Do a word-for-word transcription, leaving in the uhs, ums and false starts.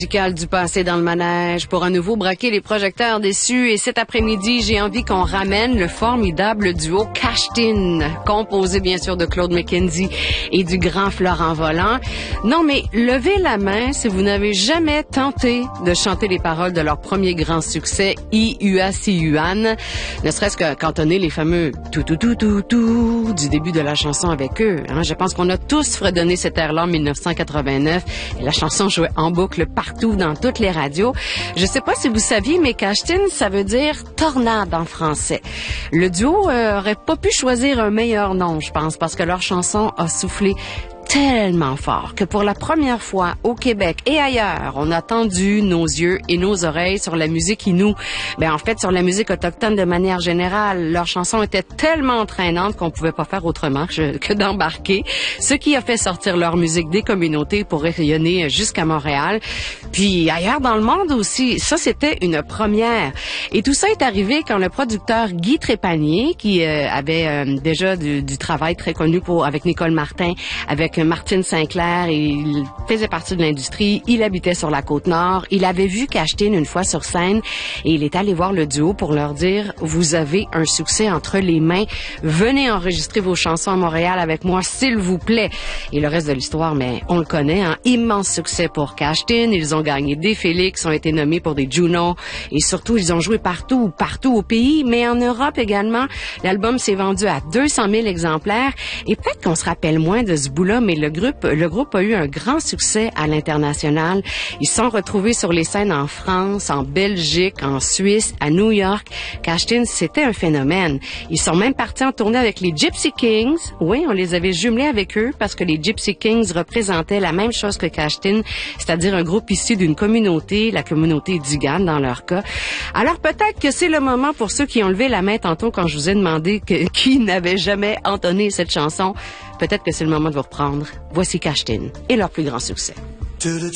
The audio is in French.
Musical du passé dans le manège pour à nouveau braquer les projecteurs déçus. Et cet après-midi, j'ai envie qu'on ramène le formidable duo Cashtin, composé bien sûr de Claude McKenzie et du grand Florent Volant. Non, mais levez la main si vous n'avez jamais tenté de chanter les paroles de leur premier grand succès, I U A C U A N, ne serait-ce que cantonner les fameux tout tout tout tout tout du début de la chanson avec eux. Hein? Je pense qu'on a tous fredonné cet air-là en dix-neuf cent quatre-vingt-neuf et la chanson jouait en boucle partout dans toutes les radios. Je sais pas si vous saviez, mais Cashtin, ça veut dire tornade en français. Le duo euh, aurait pas pu choisir un meilleur nom, je pense, parce que leur chanson a soufflé tellement fort que pour la première fois au Québec et ailleurs, on a tendu nos yeux et nos oreilles sur la musique Innu. Ben en fait, sur la musique autochtone de manière générale. Leurs chansons étaient tellement entraînantes qu'on pouvait pas faire autrement que, que d'embarquer, ce qui a fait sortir leur musique des communautés pour rayonner jusqu'à Montréal, puis ailleurs dans le monde aussi. Ça, c'était une première. Et tout ça est arrivé quand le producteur Guy Trépanier, qui euh, avait euh, déjà du, du travail très connu pour avec Nicole Martin, avec Martine Sinclair, et il faisait partie de l'industrie. Il habitait sur la Côte-Nord. Il avait vu Cashtin une fois sur scène et il est allé voir le duo pour leur dire « Vous avez un succès entre les mains. Venez enregistrer vos chansons à Montréal avec moi, s'il vous plaît. » Et le reste de l'histoire, mais on le connaît, un immense succès pour Cashtin. Ils ont gagné des Félix, ont été nommés pour des Juno et surtout, ils ont joué partout, partout au pays, mais en Europe également. L'album s'est vendu à deux cent mille exemplaires et peut-être qu'on se rappelle moins de ce bout-là, mais le groupe, le groupe a eu un grand succès à l'international. Ils se sont retrouvés sur les scènes en France, en Belgique, en Suisse, à New York. Cashtin, c'était un phénomène. Ils sont même partis en tournée avec les Gypsy Kings. Oui, on les avait jumelés avec eux parce que les Gypsy Kings représentaient la même chose que Cashtin, c'est-à-dire un groupe issu d'une communauté, la communauté Digan dans leur cas. Alors peut-être que c'est le moment pour ceux qui ont levé la main tantôt quand je vous ai demandé que, qui n'avait jamais entonné cette chanson. Peut-être que c'est le moment de vous reprendre. Voici Cashtin et leur plus grand succès.